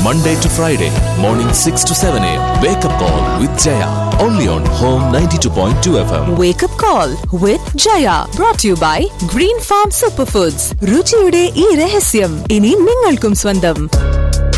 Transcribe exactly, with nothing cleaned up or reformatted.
Monday to Friday, morning six to seven a.m. Wake up call with Jaya. Only on Home ninety-two point two F M. Wake up call with Jaya. Brought to you by Green Farm Superfoods. രുചിയുടെ ഈ രഹസ്യം ഇനി നിങ്ങൾക്കും സ്വന്തം.